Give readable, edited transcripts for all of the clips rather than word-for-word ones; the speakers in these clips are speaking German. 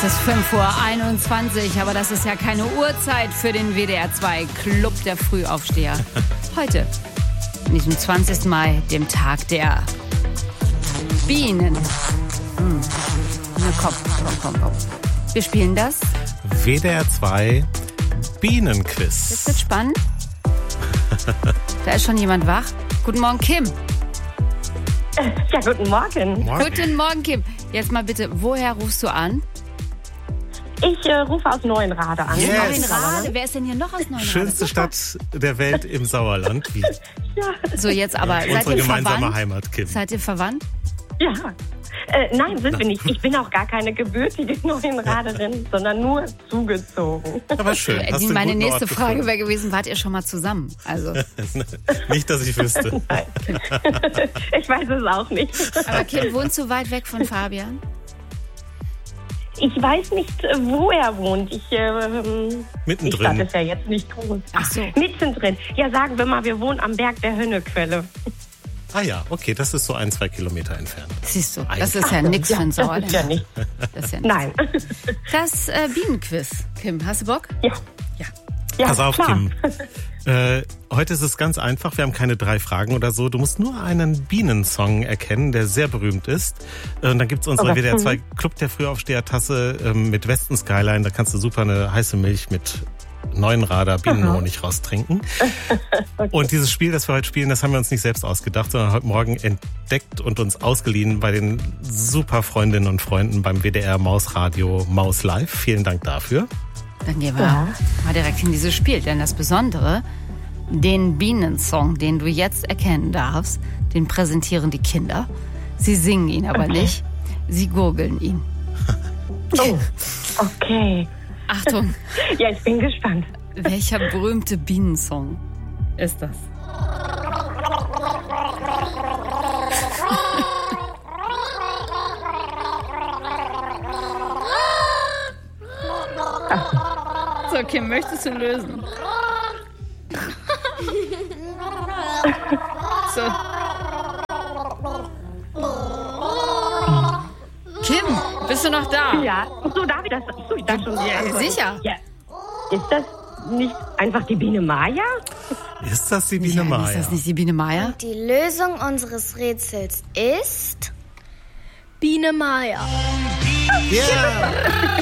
Es ist 5:21 Uhr, aber das ist ja keine Uhrzeit für den WDR 2 Club der Frühaufsteher. Heute, an diesem 20. Mai, dem Tag der Bienen. Na komm. Wir spielen das WDR 2 Bienenquiz. Das wird spannend. Da ist schon jemand wach. Guten Morgen, Kim. Ja, guten Morgen. Guten Morgen, Kim. Jetzt mal bitte, woher rufst du an? Ich rufe aus Neuenrade an. Yes. Neuenrade. Wer ist denn hier noch aus Neuenrade? Schönste Stadt der Welt im Sauerland. Wie So, jetzt aber, seid unsere ihr gemeinsame verwandt? Heimat, Kim. Seid ihr verwandt? Ja. Nein, sind wir nicht. Ich bin auch gar keine gebürtige Neuenraderin, sondern nur zugezogen. Aber schön. Hast du einen Meine guten nächste Ort Frage gefunden? wäre gewesen, wart ihr schon mal zusammen? Also, Nicht, dass ich wüsste. Nein. Ich weiß es auch nicht. aber Kim, wohnst du weit weg von Fabian? Ich weiß nicht, wo er wohnt. Die Mittendrin. Stadt ist ja jetzt nicht groß. Ach so. Mittendrin. Ja, sagen wir mal, wir wohnen am Berg der Hönnequelle. Ah ja, okay, das ist so 1-2 Kilometer entfernt. Siehst du, das ist ja nichts für ein Das ist Sauerland. ja nicht. Das ist ja nichts. Nein. Das Bienenquiz. Kim, hast du Bock? Ja. Ja, Pass auf, klar. Kim. Heute ist es ganz einfach. Wir haben keine 3 Fragen oder so. Du musst nur einen Bienensong erkennen, der sehr berühmt ist. Und dann gibt's unsere Okay. WDR 2 Club der Frühaufsteher-Tasse mit Westen Skyline. Da kannst du super eine heiße Milch mit Neuenrader Bienenhonig raustrinken. Und dieses Spiel, das wir heute spielen, das haben wir uns nicht selbst ausgedacht, sondern heute Morgen entdeckt und uns ausgeliehen bei den super Freundinnen und Freunden beim WDR Mausradio Maus Live. Vielen Dank dafür. Dann gehen wir mal direkt in dieses Spiel. Denn das Besondere, den Bienensong, den du jetzt erkennen darfst, den präsentieren die Kinder. Sie singen ihn aber nicht. Sie gurgeln ihn. Oh, okay. Achtung, Ja, ich bin gespannt. welcher berühmte Bienensong ist das? So, Kim, möchtest du lösen? So. Kim, bist du noch da? Ja. So, darf ich das? So, ich dachte schon. Ja, Sicher. Ja. Ist das nicht einfach die Biene Maya? Ist das die Biene Ja, Maya? ist das nicht die Biene Maya? Die Lösung unseres Rätsels ist Biene Maya. Ja!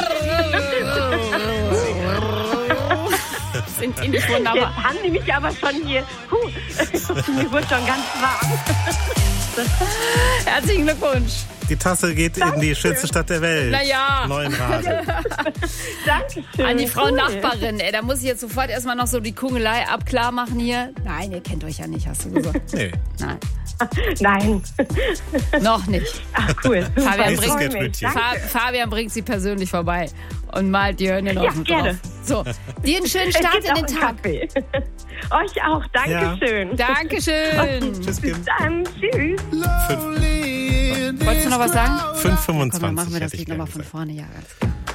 Sind die nicht wunderbar? Jetzt haben die mich aber schon hier. Mir wird schon ganz warm. Herzlichen Glückwunsch. Die Tasse geht in die schönste Stadt der Welt. Na ja. Neuenrade. Dankeschön. An die Frau Cool. Nachbarin. Ey, da muss ich jetzt sofort erstmal noch so die Kungelei abklar machen hier. Nein, ihr kennt euch ja nicht, hast du gesagt. Nee. Nein, Nein. noch nicht. Ach, cool. Super. Fabian Nächstes Freu mich. Geldbrötchen. Danke. Fabian bringt sie persönlich vorbei und malt die Hörnchen Ja, auf gerne. drauf. So, dir einen schönen Es Start gibt in auch den einen Tag. Kaffee. Euch auch. Dankeschön. Dankeschön. Tschüss, Kim. Dann tschüss. Wolltest du noch was sagen? 5,25. Komm, dann machen wir das hätte ich Lied nochmal gern von gesagt. vorne. Ja, ganz klar.